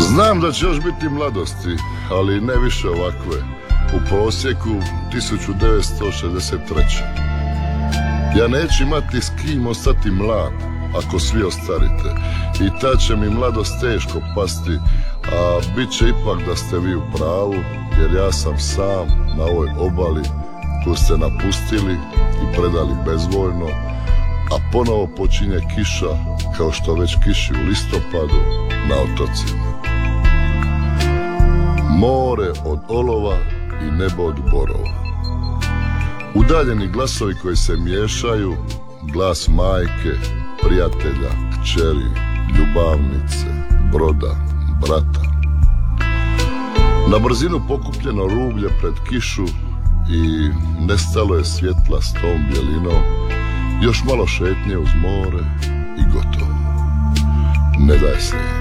Znam da će još biti mladosti, ali ne više ovakve. U prosjeku 1963. Ja neću imati s kim ostati mlad ako svi ostarite, i tad će mi mladost teško pasti, a bit će ipak da ste vi u pravu, jer ja sam sam na ovoj obali koju ste napustili i predali bezvoljno, a ponovo počinje kiša kao što već kiši u listopadu na otocima. More od olova i nebo od borova. Udaljeni glasovi koji se miješaju, glas majke, prijatelja, kćeri, ljubavnice, broda, brata. Na brzinu pokupljeno rublje pred kišu i nestalo je svjetla s tom bjelinom. Još malo šetnje uz more i gotovo. Ne daj se.